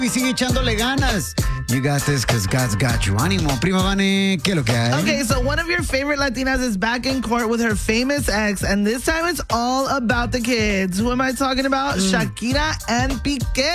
Y sigue echándole ganas. You got this because God's got you. Ánimo, prima Vane, ¿qué es lo que hay? Okay, so one of your favorite Latinas is back in court with her famous ex, and this time it's all about the kids. Who am I talking about? Shakira and Piqué.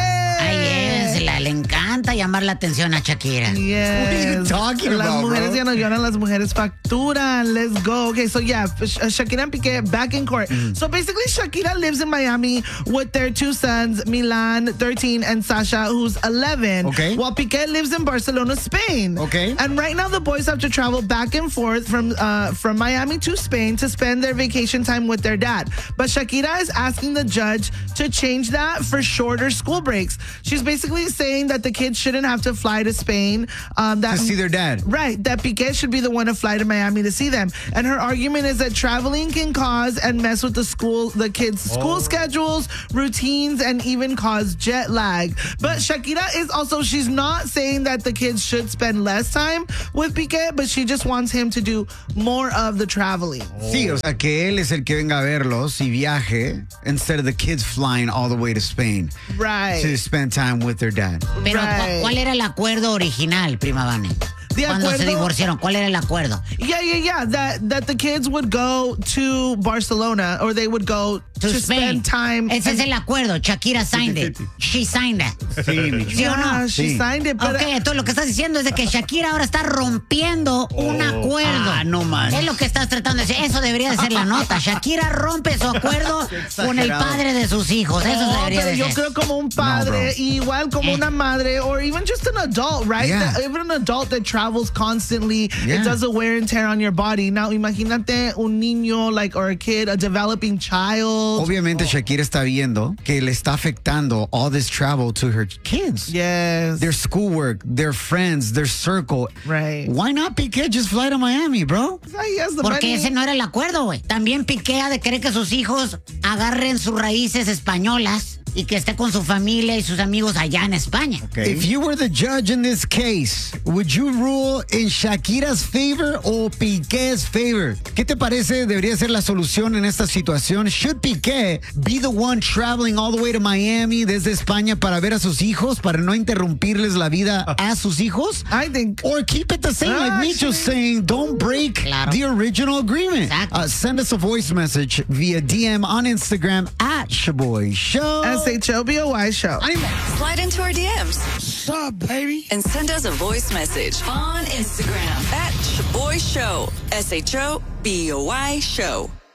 Ay, le encanta llamar la atención a Shakira. Yes. What are you talking Las about, mujeres bro? ya no lloran, las mujeres facturan. Let's go. Okay, so yeah, Shakira and Piqué back in court. So basically, Shakira lives in Miami with their two sons, Milan, 13, and Sasha, who's 11. Okay. While Piqué lives in Barcelona, Spain. Okay. And right now, the boys have to travel back and forth from Miami to Spain to spend their vacation time with their dad. But Shakira is asking the judge to change that for shorter school breaks. She's basically saying that the kids shouldn't have to fly to Spain. To see their dad. Right, that Piqué should be the one to fly to Miami to see them. And her argument is that traveling can cause and mess with the kids' school schedules, routines, and even cause jet lag. But Shakira she's not saying that the kids should spend less time with Piqué, but she just wants him to do more of the traveling. Sí, o sea, que él es el que venga a verlos y viaje instead of the kids flying all the way to Spain Right. to spend time with their dad. Pero, Right. ¿cuál era el acuerdo original, prima Vane? Cuando se divorciaron, ¿cuál era el acuerdo? Yeah. That the kids would go to Barcelona, or they would go To Spain. spend time. Ese es el acuerdo. Shakira signed it. She signed it. Sí, ¿Sí o no? She Sí. signed it, but Ok, entonces lo que estás diciendo es de que Shakira ahora está rompiendo un acuerdo. Ah, no más. Es lo que estás tratando de decir. Eso debería de ser la nota. Shakira rompe su acuerdo con el padre de sus hijos. Eso debería pero de yo ser. creo como un padre, igual como una madre, or even just an adult, right? Yeah. Even an adult that travels constantly, Yeah. it does a wear and tear on your body. Now, imagínate un niño, or a kid, a developing child. Obviamente Shakira está viendo que le está afectando all this travel to her kids. Yes. Their schoolwork, their friends, their circle. Right. Why not Piqué just fly to Miami, bro? He has the Porque money. ese no era el acuerdo, güey. También Piqué ha de querer que sus hijos agarren sus raíces españolas y que esté con su familia y sus amigos allá en España. If you were the judge in this case, would you rule in Shakira's favor o Piqué's favor? ¿Qué te parece debería ser la solución en esta situación? Should Piqué be the one traveling all the way to Miami desde España para ver a sus hijos, para no interrumpirles la vida a sus hijos? I think. Or keep it the same, like me just saying, don't break Claro. the original agreement. Exacto. Send us a voice message via DM on Instagram at Shaboy Show. SHOBOY show. Slide into our DMs What's up, baby? and send us a voice message on Instagram at Shaboy Show. SHOBOY Show.